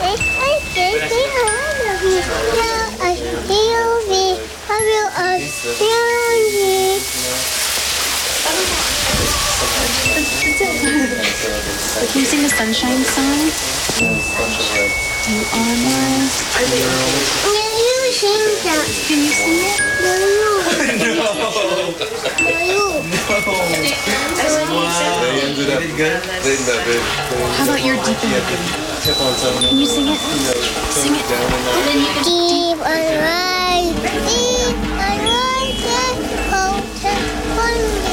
Can you sing the Sunshine Song? You are mine. You sing that. Can you sing it? They ended up letting that bit. How about your deep in the good? Kept on telling them. Can you sing it? Sing it. And then you can Keep on rising, keep on rising, hold it on me.